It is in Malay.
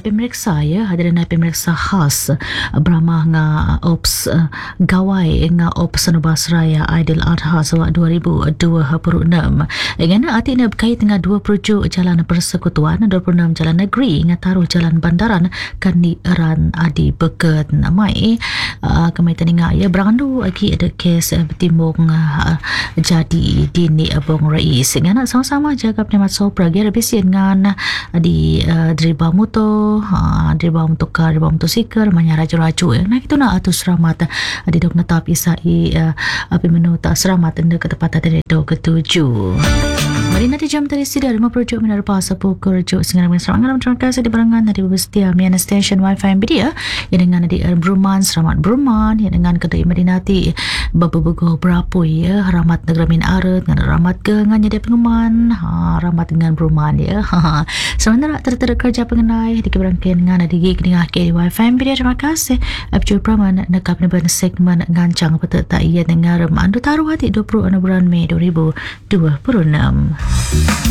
pemeriksa ya, hadirin pemeriksa khas beramah nga Ops gawai nga Ops Nubasraya Aidil Adha Sawak 2026. Ngana ati na berkait dengan 27 jalan persekutuan 26 jalan negeri nga taruh jalan bandaran kani eran adi beket mai kami teninga ya berandu lagi ada kes bertimbung jadi dini abang rais ngana sama-sama jaga penemat sopra gira besian ngan di driba motor kar driba motosikal manya raju-raju nah itu na atus selamat di dok netap isai api menuta selamat anda ke tempat tadi dok ketujuh. Mari nanti jam tadi sida 50 minit lepas pukul kerja sengaja mengesarangan terima kasih di barangan dari Bestia Miana Station Wi-Fi Media yang dengan di Bruman Selamat Bruman yang dengan kedai Medinati bebugo berapa ya rahmat negara min arat dengan rahmat ke dengan jadi penguman rahmat dengan Bruman ya sementara tertera kerja pengenai di keberangkaian dengan di gig dengan ke Wi-Fi Media terima kasih Abjul Praman nakap neban segmen ngancang betul tak ia dengar mandu taruh hati 26 bulan Mei 2026.